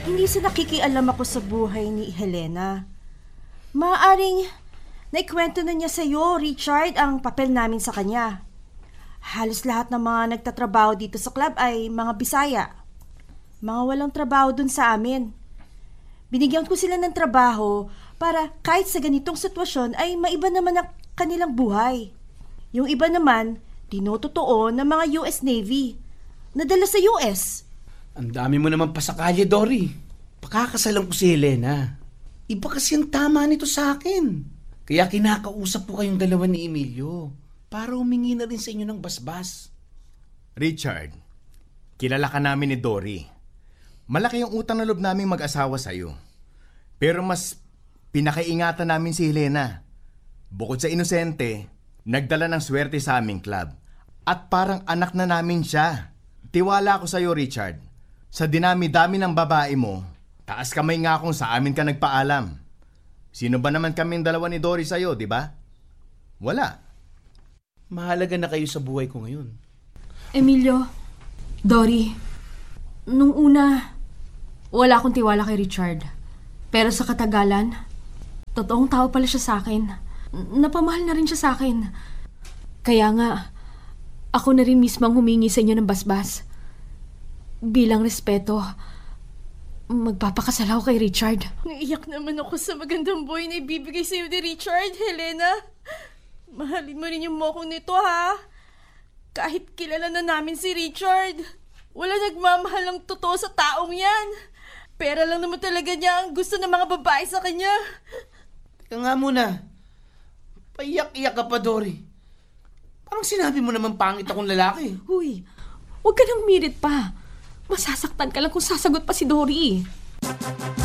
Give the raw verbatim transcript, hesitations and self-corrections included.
Hindi sa nakikialam ako sa buhay ni Helena. Maaaring naikwento na niya sa'yo, Richard, ang papel namin sa kanya. Halos lahat ng mga nagtatrabaho dito sa club ay mga Bisaya. Mga walang trabaho dun sa amin. Binigyan ko sila ng trabaho para kahit sa ganitong sitwasyon ay maiba naman ang kanilang buhay. Yung iba naman, tinototoo ng mga U S Navy. Nadala sa U S. Ang dami mo naman pa sa kalye, Dory. Pakakasalan ko si Helena. Iba kasi ang tama nito sa akin. Kaya kinakausap ko kayong dalawa ni Emilio para humingi na rin sa inyo ng basbas. Richard, kilala ka namin ni Dory. Malaki yung utang na loob naming mag-asawa sa'yo. Pero mas pinakaingatan namin si Helena. Bukod sa inosente, nagdala ng swerte sa aming club. At parang anak na namin siya. Tiwala ako sa'yo, Richard. Sa dinami-dami ng babae mo, taas kamay nga kung sa amin ka nagpaalam. Sino ba naman kaming dalawa ni Dory sa'yo, di ba? Wala. Mahalaga na kayo sa buhay ko ngayon. Emilio, Dory, nung una, wala akong tiwala kay Richard. Pero sa katagalan, totoong tao pala siya sa akin. Napamahal na rin siya sa akin. Kaya nga, ako na rin mismo ang humingi sa inyo ng basbas. Bilang respeto, magpapakasal ako kay Richard. Naiyak naman ako sa magandang buhay na ibibigay sa'yo ni Richard, Helena. Mahalin mo rin yung moko nito, ha? Kahit kilala na namin si Richard, wala nagmamahal ng totoo sa taong yan. Pera lang naman talaga niya ang gusto ng mga babae sa kanya. Teka nga muna. Paiyak-iyak ka pa, Dory. Parang sinabi mo naman pangit akong lalaki. Huy, huwag ka nang mirit pa. Masasaktan ka lang kung sasagot pa si Dory.